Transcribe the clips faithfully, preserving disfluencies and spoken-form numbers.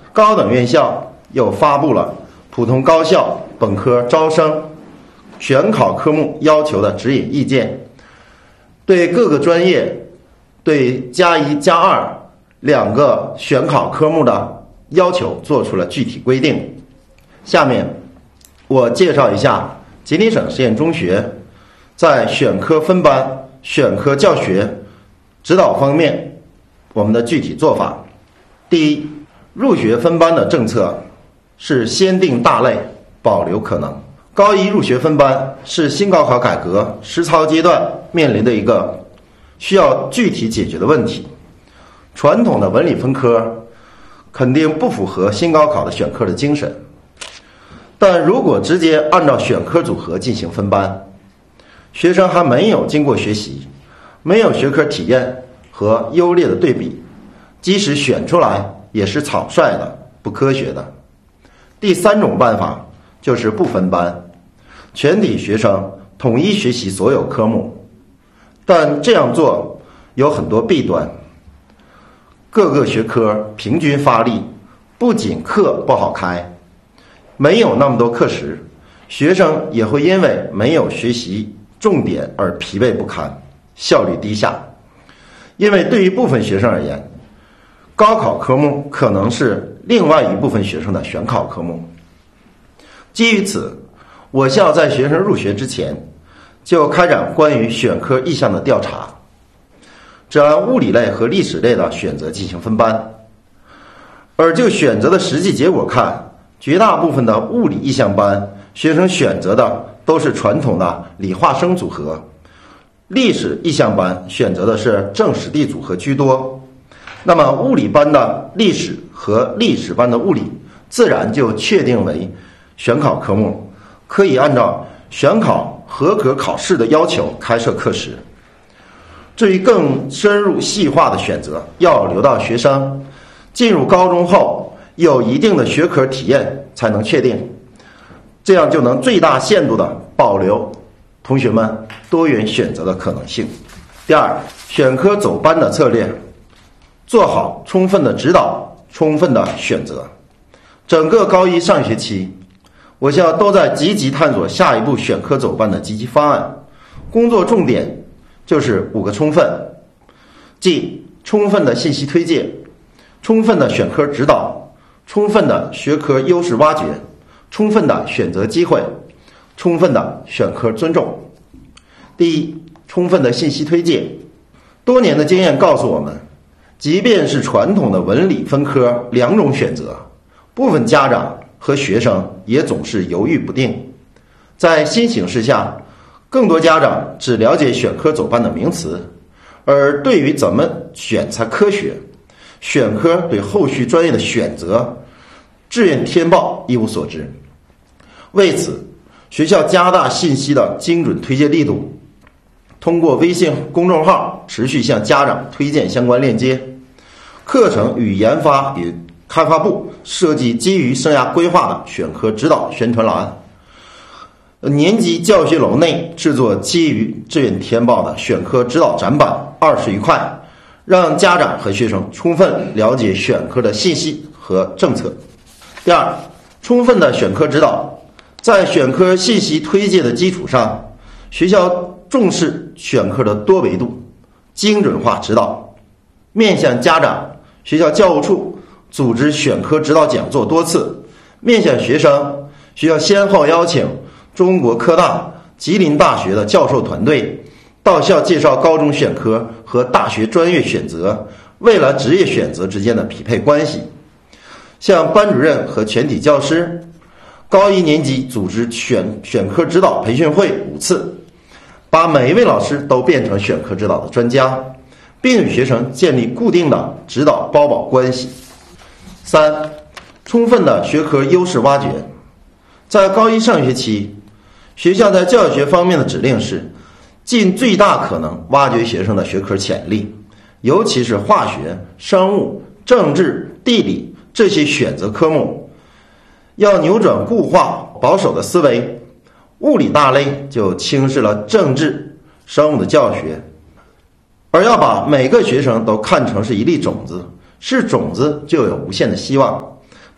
高等院校又发布了普通高校本科招生选考科目要求的指引意见，对各个专业对加一加二两个选考科目的要求做出了具体规定。下面我介绍一下吉林省实验中学在选科分班、选科教学指导方面我们的具体做法。第一，入学分班的政策是先定大类，保留可能。高一入学分班是新高考改革实操阶段面临的一个需要具体解决的问题。传统的文理分科肯定不符合新高考的选科的精神，但如果直接按照选科组合进行分班，学生还没有经过学习，没有学科体验和优劣的对比，即使选出来也是草率的、不科学的。第三种办法就是不分班，全体学生统一学习所有科目，但这样做有很多弊端。各个学科平均发力，不仅课不好开，没有那么多课时，学生也会因为没有学习重点而疲惫不堪，效率低下。因为对于部分学生而言，高考科目可能是另外一部分学生的选考科目。基于此，我校在学生入学之前就开展关于选科意向的调查，只按物理类和历史类的选择进行分班。而就选择的实际结果看，绝大部分的物理意向班学生选择的都是传统的理化生组合，历史意向班选择的是政史地组合居多。那么物理班的历史和历史班的物理自然就确定为选考科目，可以按照选考合格考试的要求开设课时。至于更深入细化的选择，要留到学生进入高中后有一定的学科体验才能确定，这样就能最大限度地保留同学们多元选择的可能性。第二，选科走班的策略，做好充分的指导，充分的选择。整个高一上学期，我校都在积极探索下一步选科走班的积极方案，工作重点就是五个充分，即充分的信息推介，充分的选科指导，充分的学科优势挖掘，充分的选择机会，充分的选科尊重。第一，充分的信息推介。多年的经验告诉我们，即便是传统的文理分科两种选择，部分家长和学生也总是犹豫不定。在新形势下，更多家长只了解选科走班的名词，而对于怎么选才科学，选科对后续专业的选择、志愿填报一无所知。为此，学校加大信息的精准推介力度，通过微信公众号持续向家长推荐相关链接。课程与研发与开发部设计基于生涯规划的选科指导宣传栏，年级教学楼内制作基于志愿填报的选科指导展板二十余块，让家长和学生充分了解选科的信息和政策。第二，充分的选科指导。在选科信息推介的基础上，学校重视选科的多维度，精准化指导，面向家长，学校教务处组织选科指导讲座多次；面向学生，学校先后邀请中国科大、吉林大学的教授团队到校介绍高中选科和大学专业选择、未来职业选择之间的匹配关系。向班主任和全体教师，高一年级组织选选科指导培训会五次，把每一位老师都变成选科指导的专家，并与学生建立固定的指导包保关系。三，充分的学科优势挖掘。在高一上学期，学校在教学方面的指令是尽最大可能挖掘学生的学科潜力，尤其是化学、生物、政治、地理这些选择科目，要扭转固化保守的思维。物理大类就轻视了政治、生物的教学，而要把每个学生都看成是一粒种子，是种子就有无限的希望。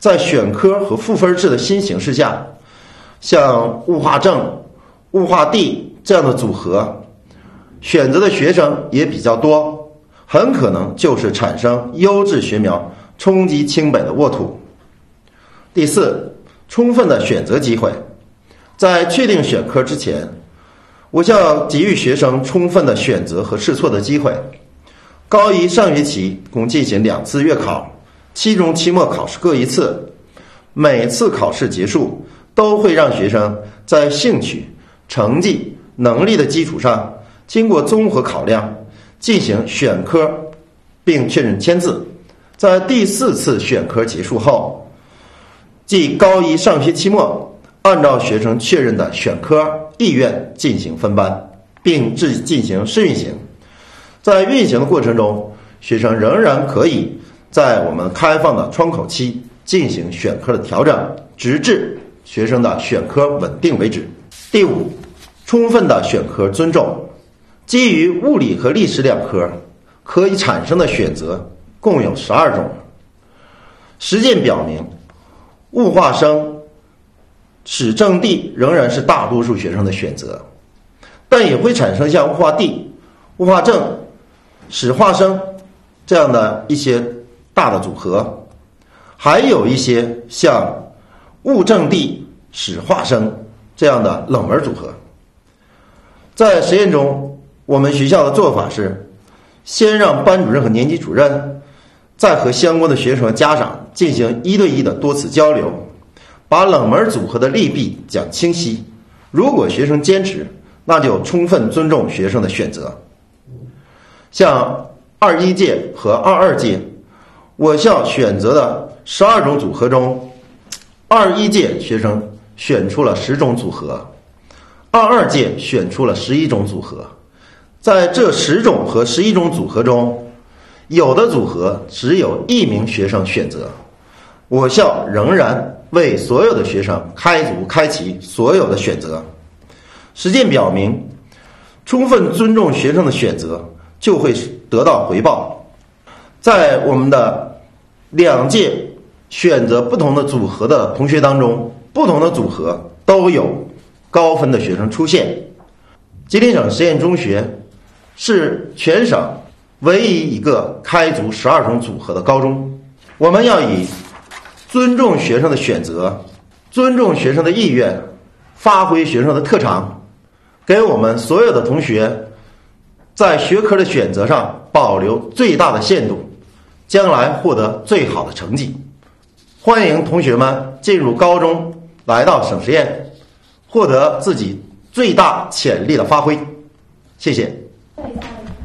在选科和赋分制的新形势下，像物化政、物化地这样的组合，选择的学生也比较多，很可能就是产生优质学苗冲击清北的沃土。第四，充分的选择机会。在确定选科之前，我校给予学生充分的选择和试错的机会。高一上学期共进行两次月考，期中、期末考试各一次。每次考试结束，都会让学生在兴趣、成绩、能力的基础上，经过综合考量进行选科，并确认签字。在第四次选科结束后，即高一上学期末，按照学生确认的选科意愿进行分班，并至进行试运行。在运行的过程中，学生仍然可以在我们开放的窗口期进行选科的调整，直至学生的选科稳定为止。第五，充分的选科尊重。基于物理和历史两科可以产生的选择共有十二种。实践表明，物化生、史政地仍然是大多数学生的选择，但也会产生像物化地、物化政、史化生这样的一些大的组合，还有一些像物政地、史化生这样的冷门组合。在实验中，我们学校的做法是，先让班主任和年级主任再和相关的学生和家长进行一对一的多次交流，把冷门组合的利弊讲清晰。如果学生坚持，那就充分尊重学生的选择。像二一届和二二届，我校选择的十二种组合中，二一届学生选出了十种组合，二二届选出了十一种组合。在这十种和十一种组合中，有的组合只有一名学生选择，我校仍然为所有的学生开组开启所有的选择。实践表明，充分尊重学生的选择，就会得到回报。在我们的两届选择不同的组合的同学当中，不同的组合都有高分的学生出现。吉林省实验中学是全省唯一一个开组十二种组合的高中。我们要以尊重学生的选择，尊重学生的意愿，发挥学生的特长，给我们所有的同学在学科的选择上保留最大的限度，将来获得最好的成绩。欢迎同学们进入高中，来到省实验，获得自己最大潜力的发挥。谢谢。